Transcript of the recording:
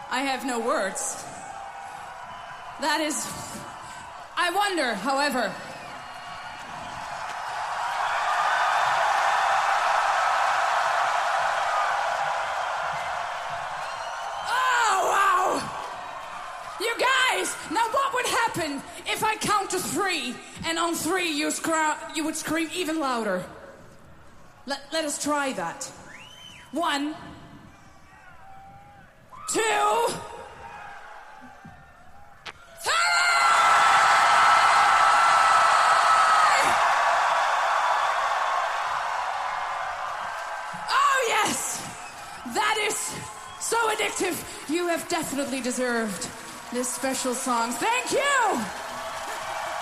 I have no words. That is... I wonder, however... Oh, wow! You guys, now what would happen if I count to 3, and on 3 you would scream even louder? Let us try that. 1, 2... That is so addictive. You have definitely deserved this special song. Thank you!